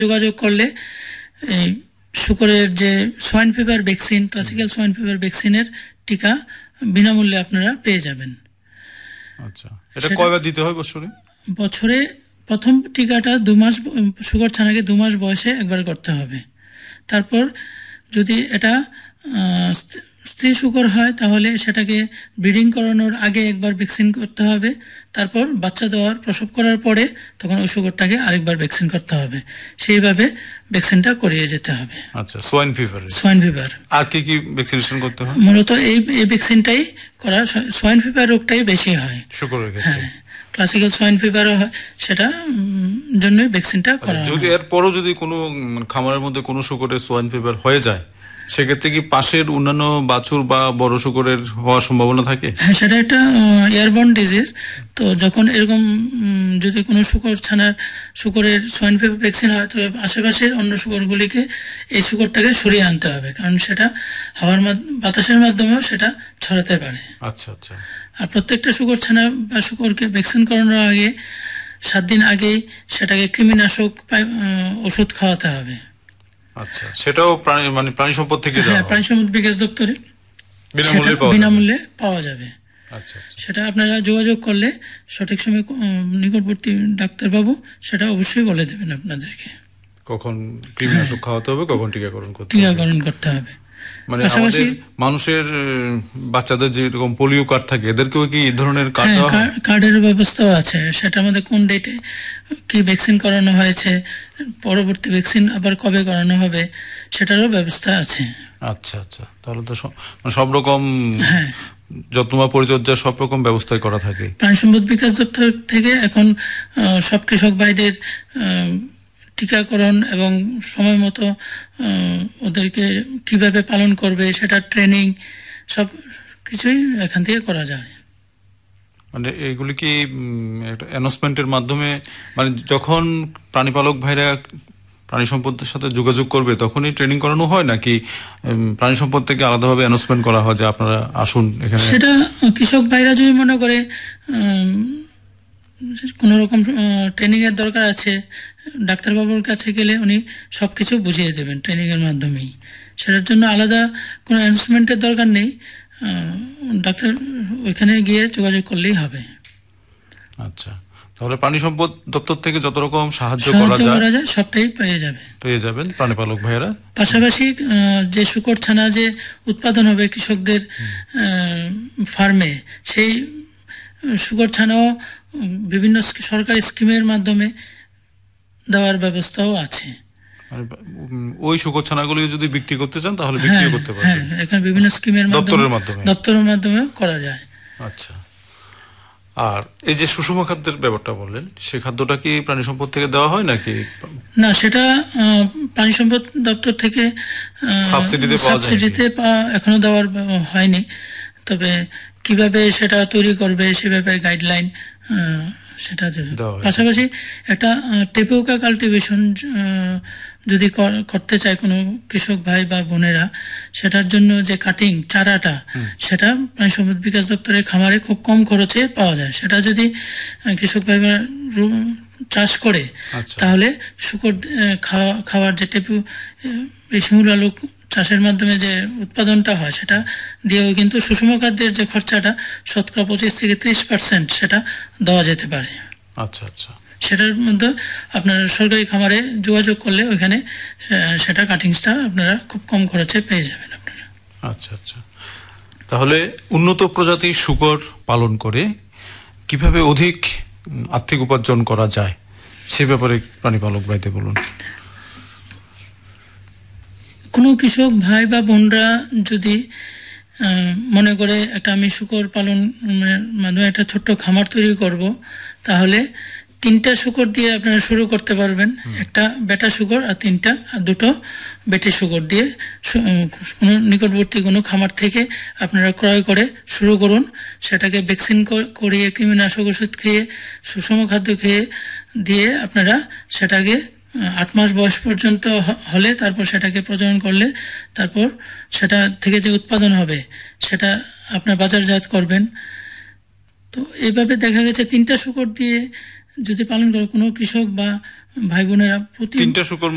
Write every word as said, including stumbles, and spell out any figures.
যোগাযোগ করলে এই শুকরের যে swine fever vaccine, classical swine fever ভ্যাকসিনের টিকা বিনামূল্যে আপনারা পেয়ে যাবেন। আচ্ছা, এটা কয়বার দিতে হয় বছরে? বছরে প্রথম টিকাটা দু মাস, শুকর ছানাকে দু মাস বয়সে একবার করতে হবে। তারপর যদি এটা স্ত্রী শুকর হয় তাহলে সেটাকে ব্রিডিং করানোর আগে একবার ভ্যাকসিন করতে হবে। তারপর বাচ্চা দেওয়ার প্রসব করার পরে তখন ওই শুকরটাকে আরেকবার ভ্যাকসিন করতে হবে। সেইভাবে ভ্যাকসিনটা করিয়ে যেতে হবে। আচ্ছা, সোয়াইন ফিভার সোয়াইন ফিভার আর কি কি ভ্যাকসিনেশন করতে হয়? মূলত এই এই ভ্যাকসিনটাই করা, সোয়াইন ফিভার রোগটাই বেশি হয় শুকরের ক্ষেত্রে। হ্যাঁ, ক্লাসিক্যাল সোয়াইন ফিভারও হয়, সেটা জন্যই ভ্যাকসিনটা করা হয়। যদি এরপরও যদি কোনো খামারের মধ্যে কোনো শুকরের সোয়াইন ফিভার হয়ে যায়, সেক্ষেত্রে কি পাশের অন্যান্য বাছুর বা বড় শুকরের হওয়ার সম্ভাবনা থাকে? হ্যাঁ, সেটা একটা এয়ারবর্ন ডিজিজ। তো যখন এরকম যদি কোনো শুকর ছানার শুকরের সোয়াইন ফিভার ভ্যাকসিন হয়, তো আশেপাশের অন্য শুকরগুলিকে এই শুকরটাকে সরিয়ে আনতে হবে, কারণ সেটা হাওয়ার বাতাসের মাধ্যমেও সেটা ছড়াতে পারে। আচ্ছা আচ্ছা। আর প্রত্যেকটা শুকর ছানা বা শুকরকে ভ্যাকসিন করানোর আগে সাত দিন আগেই সেটাকে কৃমিনাশক ওষুধ খাওয়াতে হবে। আচ্ছা, সেটাও প্রাণী মানে প্রাণী সম্পদ থেকে দেওয়া হয়? প্রাণী সম্পদ বিকাশ দপ্তরে বিনামূল্যে বিনামূল্যে পাওয়া যাবে। আচ্ছা আচ্ছা। সেটা আপনারা যোগাযোগ করলে সঠিক সময় নিকটবর্তী ডাক্তারবাবু সেটা অবশ্যই বলে দেবেন আপনাদেরকে কখন কৃমিনাশক খাওয়াতে হবে, কখন টিকাকরণ করতে হবে। টিকাকরণ করতে হবে। মানে আমাদের মানুষের বাচ্চাদের যেরকম পোলিও কার্ড থাকে, এদেরকেও কি এই ধরনের কার্ড দেওয়া হয়? কার্ডের ব্যবস্থাও আছে। সেটা আমাদের কোন ডেটে কি ভ্যাকসিন করানো হয়েছে, পরবর্তী ভ্যাকসিন আবার কবে করানো হবে, সেটারও ব্যবস্থা আছে। আচ্ছা আচ্ছা, তাহলে তো সব রকম যত্ন বা পরিচর্যা সব রকম ব্যবস্থাই করা থাকে। প্রাণী সম্পদ বিকাশ দপ্তর থেকে এখন সব কৃষক ভাইদের টিকাকরণ এবং সময় মতো ওদেরকে কিভাবে পালন করবে সেটা ট্রেনিং সব কিছুই এখান থেকে করা যায়। মানে এইগুলি কি অ্যানাউন্সমেন্টের মাধ্যমে, মানে যখন প্রাণীপালক ভাইরা প্রাণী সম্পদের সাথে যোগাযোগ করবে তখনই ট্রেনিং করানো হয়, নাকি প্রাণী সম্পদ থেকে আলাদাভাবে অ্যানাউন্সমেন্ট করা হয় যে আপনারা আসুন এখানে? সেটা কৃষক ভাইরা যদি মনে করে কোনো রকম ট্রেনিং এর দরকার আছে, ডাক্তারবাবুর কাছে গেলে উনি সবকিছু বুঝিয়ে দেবেন ট্রেনিং এর মাধ্যমেই। সেটার জন্য আলাদা কোনো অ্যানাউন্সমেন্টের দরকার নেই, ডাক্তার ওইখানে গিয়ে যোগাযোগ করলেই হবে। আচ্ছা, তাহলে প্রাণী সম্পদ দপ্তর থেকে যত রকম সাহায্য করা যায় সবটাই পেয়ে যাবে পেয়ে যাবেন প্রাণীপালক ভাইয়েরা। পাশাপাশি যে শুকর ছানা যে উৎপাদন হবে কৃষকদের ফার্মে, সেই শুকর ছানাও বিভিন্ন সরকারি স্কিমের মাধ্যমে দেওয়ার ব্যবস্থাও আছে। ওই শুকর ছানাগুলি যদি বিক্রি করতে চান তাহলে বিক্রি করতে পারবেন। হ্যাঁ, এখানে বিভিন্ন স্কিমের দপ্তরের মাধ্যমে দপ্তরের মাধ্যমে করা যায়। আচ্ছা, আর এই যে সুষম খাদ্যের ব্যাপারটা বললেন, সে খাদ্যটা কি প্রাণী সম্পদ থেকে দেওয়া হয় নাকি? না, সেটা প্রাণী সম্পদ দপ্তর থেকে সাবসিডিতে সাবসিডিতে এখনো দেওয়ার হয়নি। তবে কিভাবে সেটা তৈরি করবে সেভাবে গাইডলাইন সেটা দেবে। পাশাপাশি একটা টেপিওকা কাল্টিভেশন যদি করতে চায় কোনো কৃষক ভাই বা বোনেরা, সেটার জন্য যে কাটিং চারাটা, সেটা প্রাণী সম্পদ বিকাশ দপ্তরের খামারে খুব কম খরচে পাওয়া যায়। সেটা যদি কৃষক ভাই চাষ করে তাহলে শুকর খাওয়া খাওয়ার যে টেপু এই শিমুল আলু চাষের মাধ্যমে যে উৎপাদনটা হয়, সেটা দিয়েও কিন্তু সুষম খাদ্যের যে খরচাটা শতকরা পঁচিশ থেকে ত্রিশ পার্সেন্ট সেটা দেওয়া যেতে পারে। আচ্ছা আচ্ছা, সেটার মধ্যে আপনার সরকারি খামারে যোগাযোগ করলে ওইখানে সেটা কাটিংসটা আপনারা খুব কম খরচে পেয়ে যাবেন আপনারা। আচ্ছা আচ্ছা, তাহলে উন্নত প্রজাতির শুকর পালন করে কিভাবে অধিক আর্থিক উপার্জন করা যায় সে ব্যাপারে প্রাণীপালক ভাইদের বলুন। কোনো কৃষক ভাই বা বোনরা যদি মনে করে একটা আমি শুকর পালন মাধ্যমে একটা ছোট্ট খামার তৈরি করব, তাহলে তিনটা শুকর দিয়ে আপনারা শুরু করতে পারবেন। একটা বেটা শুকর আর তিনটা আর দুটো বেটে শুকর দিয়ে কোনো নিকটবর্তী কোনো খামার থেকে আপনারা ক্রয় করে শুরু করুন। সেটাকে ভ্যাকসিন করিয়ে কৃমিনাশক ওষুধ খেয়ে সুষম খাদ্য খেয়ে দিয়ে আপনারা সেটাকে আট মাস বয়স পর্যন্ত হলে তারপর সেটাকে প্রজনন করলে তারপর সেটা থেকে যে উৎপাদন হবে সেটা আপনার বাজারজাত করবেন। তো এইভাবে দেখা গেছে তিনটা শুকর দিয়ে যদি পালন করে কোনো কৃষক বা ভাই বোনেরা প্রতি তিনটা শুকর